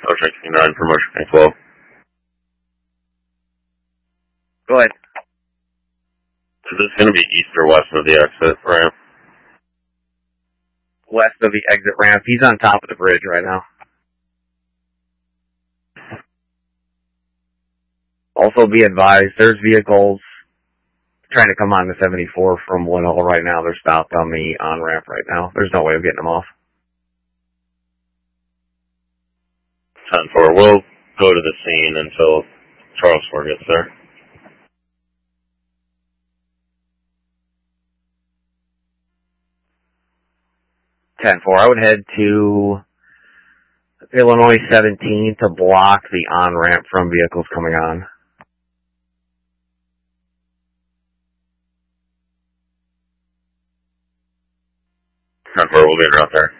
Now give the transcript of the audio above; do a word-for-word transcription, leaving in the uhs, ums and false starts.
Motion nine for motion twelve. Go ahead. Is this going to be east or west of the exit ramp? West of the exit ramp. He's on top of the bridge right now. Also be advised, there's vehicles trying to come on the seventy-four from Winnow right now. They're stopped on the on-ramp right now. There's no way of getting them off. ten four. We'll go to the scene until Charles Ford gets there. ten four. I would head to Illinois seventeen to block the on-ramp from vehicles coming on. ten four, we'll be in route there.